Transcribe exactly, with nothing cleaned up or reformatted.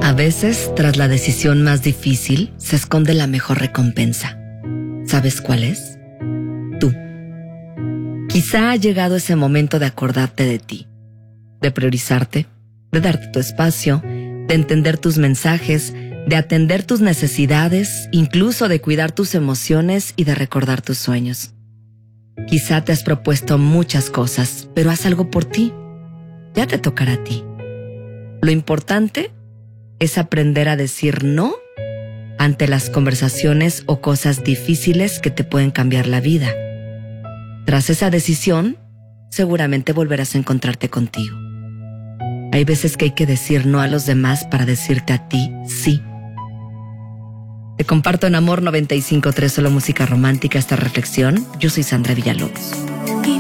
A veces, tras la decisión más difícil, se esconde la mejor recompensa. ¿Sabes cuál es? Tú. Quizá ha llegado ese momento de acordarte de ti, de priorizarte, de darte tu espacio, de entender tus mensajes, de atender tus necesidades, incluso de cuidar tus emociones y de recordar tus sueños. Quizá te has propuesto muchas cosas, pero haz algo por ti. Ya te tocará a ti. Lo importante es aprender a decir no ante las conversaciones o cosas difíciles que te pueden cambiar la vida. Tras esa decisión, seguramente volverás a encontrarte contigo. Hay veces que hay que decir no a los demás para decirte a ti sí. Te comparto en Amor noventa y cinco punto tres, solo música romántica, esta reflexión. Yo soy Sandra Villalobos.